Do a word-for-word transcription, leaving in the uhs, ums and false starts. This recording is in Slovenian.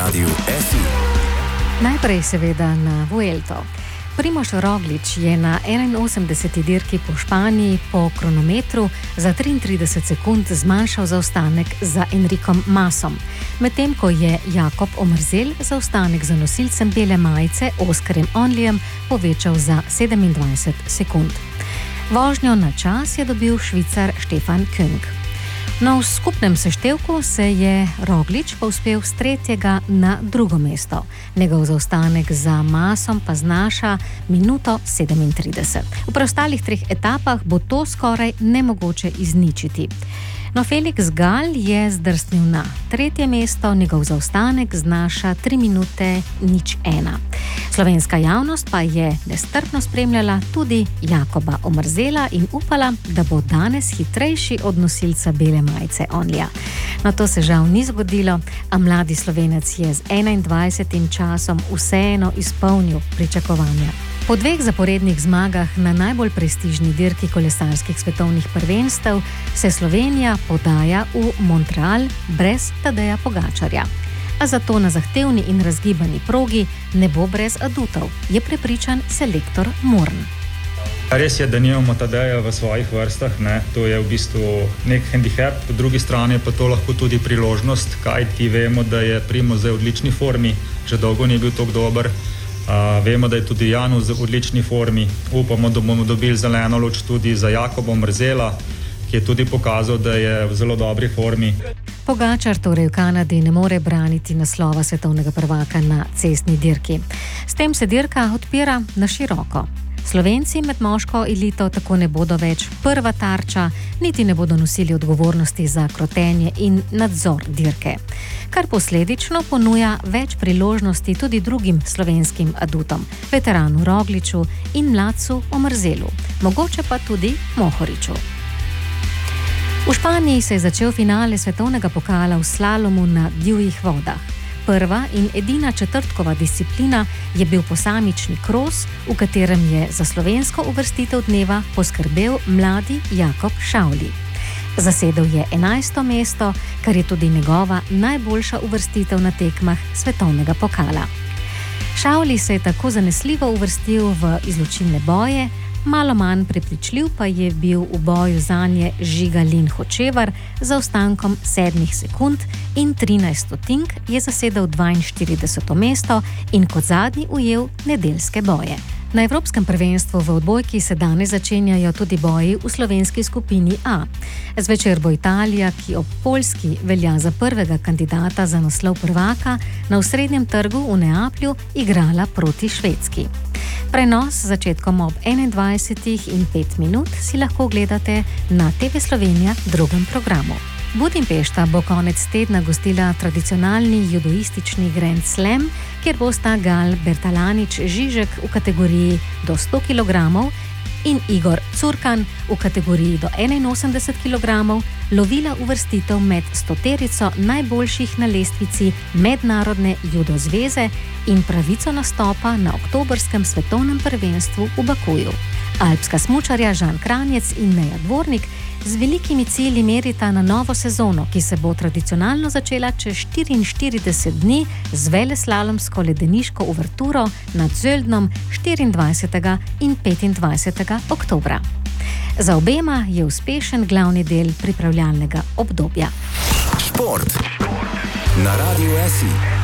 Radiu S I. Najprej seveda na Vuelto. Primož Roglič je na enainosemdeseti dirki po Španiji po kronometru za triintrideset sekund zmanjšal zaostanek za Enricom Masom, medtem ko je Jakob Omerzel zaostanek za nosilcem bele majice Oskarjem Onlijem povečal za sedemindvajset sekund. Vožnjo na čas je dobil Švicar Stefan Küng. No, v skupnem seštevku se je Roglič povzpel s tretjega na drugo mesto. Njegov zaostanek za Masom pa znaša minuto sedemintrideset. V preostalih treh etapah bo to skoraj nemogoče izničiti. No, Felix Gal je zdrsnil na tretje mesto, njegov zaostanek znaša tri minute nič ena. Slovenska javnost pa je nestrpno spremljala tudi Jakoba Omerzela in upala, da bo danes hitrejši od nosilca bele majice Onlija. No, to se žal ni zgodilo, a mladi Slovenec je z enaindvajsetim časom vseeno izpolnil pričakovanja. Po dveh zaporednih zmagah na najbolj prestižni dirki kolesarskih svetovnih prvenstev se Slovenija podaja v Montreal brez Tadeja Pogačarja. A zato na zahtevni in razgibani progi ne bo brez adutov, je prepričan selektor Morn. Res je, da nimamo Tadeja v svojih vrstah, ne? To je v bistvu nek handicap, po drugi strani pa to lahko tudi priložnost, kajti vemo, da je Primož v odlični formi, že dolgo ni bil tako dober. Uh, vemo, da je tudi Jan v odlični formi. Upamo, da bomo dobili zeleno luč tudi za Jakoba Omerzela, ki je tudi pokazal, da je v zelo dobri formi. Pogačar torej v Kanadi ne more braniti naslova svetovnega prvaka na cestni dirki. S tem se dirka odpira na široko. Slovenci med moško elito tako ne bodo več prva tarča, niti ne bodo nosili odgovornosti za krotenje in nadzor dirke, kar posledično ponuja več priložnosti tudi drugim slovenskim adutom, veteranu Rogliču in mladcu Omerzelu, mogoče pa tudi Mohoriču. V Španiji se je začel finale svetovnega pokala v slalomu na divjih vodah. Prva in edina četrtkova disciplina je bil posamični kros, v katerem je za slovensko uvrstitev dneva poskrbel mladi Jakob Šavli. Zasedel je enajsto mesto, kar je tudi njegova najboljša uvrstitev na tekmah svetovnega pokala. Šavli se je tako zanesljivo uvrstil v izločilne boje, malo manj prepričljiv pa je bil v boju zanje Žiga Lin Hočevar z zaostankom sedmih sekund in trinajst stotink je zasedel dvainštirideseto mesto in kot zadnji ujel nedeljske boje. Na Evropskem prvenstvu v odbojki se danes začenjajo tudi boji v slovenski skupini A. Zvečer bo Italija, ki ob Poljski velja za prvega kandidata za naslov prvaka, na osrednjem trgu v Neaplju igrala proti Švedski. Prenos z začetkom ob enaindvajsetih in pet minut si lahko gledate na T V Slovenija drugem programu. Budimpešta bo konec tedna gostila tradicionalni judoistični Grand Slam, kjer bosta Gal Bertalanič Žižek v kategoriji do sto kilogramov in Igor Curkan v kategoriji do enainosemdeset kilogramov lovila uvrstitev med stoterico najboljših na lestvici Mednarodne judo zveze in pravico nastopa na oktobrskem svetovnem prvenstvu v Bakuju. Alpska smučarja Žan Kranjec in Neja Dvornik z velikimi cilji merita na novo sezono, ki se bo tradicionalno začela čez štiriinštirideset dni z veleslalomsko ledeniško uverturo nad Zöldnom štiriindvajsetega in petindvajsetega oktobra. Za obema je uspešen glavni del pripravljalnega obdobja. Šport na Radiu S I.